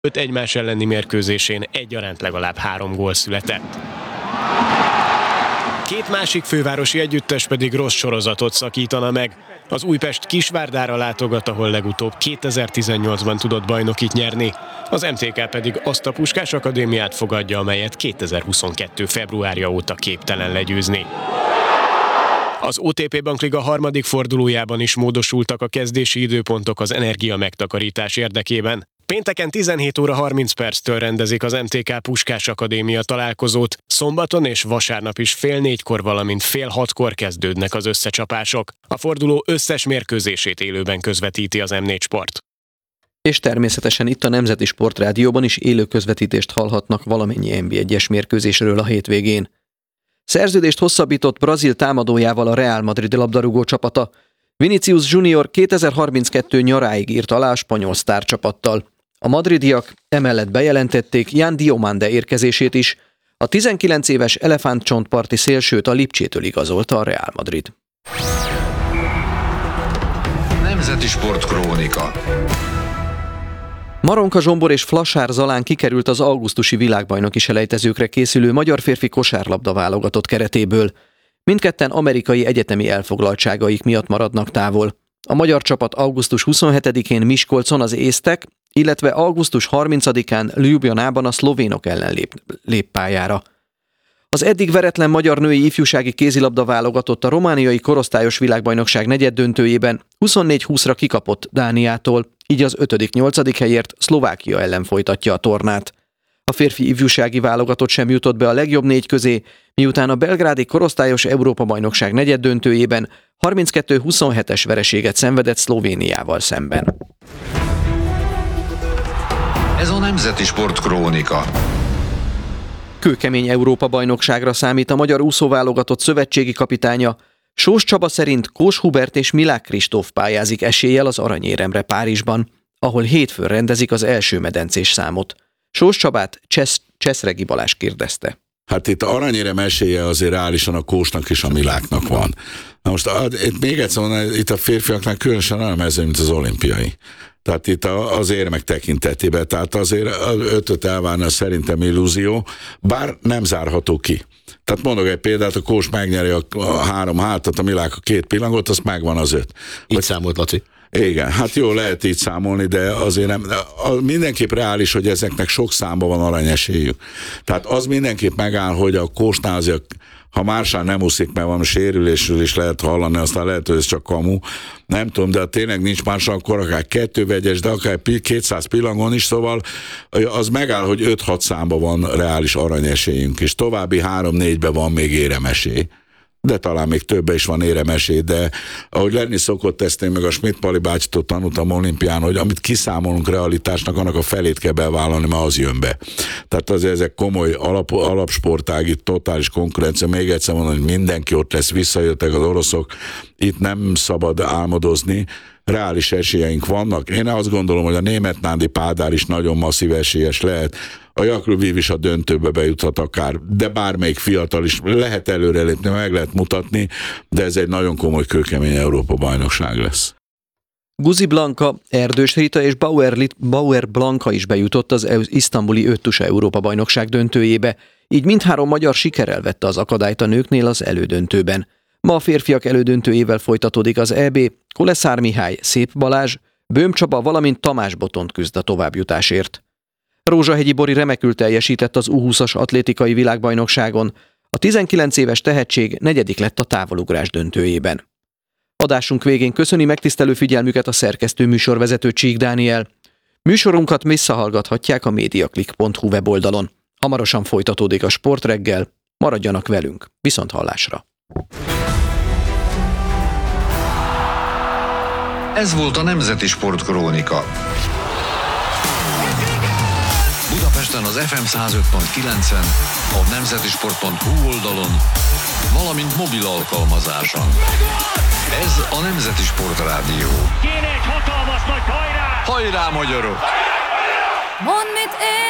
5 egymás elleni mérkőzésén egyaránt legalább 3 gól született. Két másik fővárosi együttes pedig rossz sorozatot szakítana meg. Az Újpest Kisvárdára látogat, ahol legutóbb 2018-ban tudott bajnokit nyerni. Az MTK pedig azt a Puskás Akadémiát fogadja, amelyet 2022. februárja óta képtelen legyőzni. Az OTP Bankliga harmadik fordulójában is módosultak a kezdési időpontok az energia megtakarítás érdekében. Pénteken 17 óra 30 perctől rendezik az MTK Puskás Akadémia találkozót, szombaton és vasárnap is fél 4-kor, valamint fél 6-kor kezdődnek az összecsapások. A forduló összes mérkőzését élőben közvetíti az M4 Sport. És természetesen itt a Nemzeti Sportrádióban is élő közvetítést hallhatnak valamennyi NB1-es mérkőzésről a hétvégén. Szerződést hosszabbított brazil támadójával a Real Madrid labdarúgó csapata. Vinicius Junior 2032 nyaráig írt alá a spanyol sztárcsapattal. A madridiak emellett bejelentették Jan Diomande érkezését is. A 19 éves elefántcsontparti szélsőt a Lipcsétől igazolta a Real Madrid. Nemzeti Sportkrónika. Maronka Zsombor és Flasár Zalán kikerült az augusztusi világbajnoki selejtezőkre készülő magyar férfi kosárlabda válogatott keretéből. Mindketten amerikai egyetemi elfoglaltságaik miatt maradnak távol. A magyar csapat augusztus 27-én Miskolcon az észtek, illetve augusztus 30-án Ljubljanában a szlovénok ellen lép pályára. Az eddig veretlen magyar női ifjúsági kézilabda válogatott a romániai korosztályos világbajnokság negyeddöntőjében 24-20-ra kikapott Dániától, így az 5.-8. helyért Szlovákia ellen folytatja a tornát. A férfi ifjúsági válogatott sem jutott be a legjobb 4 közé, miután a belgrádi korosztályos Európa-bajnokság negyeddöntőjében 32-27-es vereséget szenvedett Szlovéniával szemben. Ez a Nemzeti Sportkrónika. Kőkemény Európa-bajnokságra számít a magyar úszóválogatott szövetségi kapitánya. Sós Csaba szerint Kós Hubert és Milák Kristóf pályázik eséllyel az aranyéremre Párizsban, ahol hétfőn rendezik az első medencés számot. Sós Csabát Cseszregi Balázs kérdezte. Hát itt aranyérem esélye azért reálisan a Kósnak és a Miláknak van. Na most itt még egyszer mondom, itt a férfiaknál különösen olyan mező, mint az olimpiai. Tehát itt az érmek tekintetében, tehát azért 5-öt elvárna szerintem illúzió, bár nem zárható ki. Tehát mondok egy példát, a Kós megnyeri a 3 hátat, a Milák a 2 pillangot, az megvan az 5. Így számolt, Laci. Igen, hát jó, lehet így számolni, de azért nem, mindenképp reális, hogy ezeknek sok számban van aranyesélyük. Tehát az mindenképp megáll, hogy a Kósnál azért, ha Mársán nem úszik, mert van sérülésről is lehet hallani, aztán lehet, hogy ez csak kamu. Nem tudom, de tényleg nincs Mársán, akkor akár 2 vegyes, de akár 200 pillangon is, szóval az megáll, hogy 5-6 számban van reális aranyesélyünk, és további 3-4-ben van még éremesély. De talán még többen is van éremesély, de ahogy lenni szokott, ezt én meg a Schmidt-Pali bácsitól tanultam olimpián, hogy amit kiszámolunk realitásnak, annak a felét kell bevállalni, mert az jön be. Tehát azért ezek komoly alapsportági, totális konkurencia. Még egyszer mondom, hogy mindenki ott lesz, visszajöttek az oroszok, itt nem szabad álmodozni, reális esélyeink vannak. Én azt gondolom, hogy a német Nándi Pádár is nagyon masszív esélyes lehet. A Jakruvív is a döntőbe bejuthat akár, de bármelyik fiatal is lehet előrelépni, meg lehet mutatni, de ez egy nagyon komoly, kőkemény Európa-bajnokság lesz. Guzi Blanka, Erdős Rita és Bauer Blanka is bejutott az isztambuli 5 Európa-bajnokság döntőjébe, így mindhárom magyar sikerrel vette az akadályt a nőknél az elődöntőben. Ma a férfiak elődöntőjével folytatódik az EB, Koleszár Mihály, Szép Balázs, Böhm Csaba, valamint Tamás Botont küzd a továbbjutásért. Rózsahegyi Bori remekül teljesített az U20-as atlétikai világbajnokságon. A 19 éves tehetség 4. lett a távolugrás döntőjében. Adásunk végén köszöni megtisztelő figyelmüket a szerkesztő műsorvezető Csík Dániel. Műsorunkat visszahallgathatják a mediaclick.hu weboldalon. Hamarosan folytatódik a Sportreggel, maradjanak velünk, viszonthallásra! Ez volt a Nemzeti Sportkrónika. Budapesten az FM 105.9-en, a nemzetisport.hu oldalon, valamint mobil alkalmazáson. Ez a Nemzeti Sportrádió. Kéne egy hatalmas nagy hajrá! Hajrá, magyarok! Mondd, mit ér!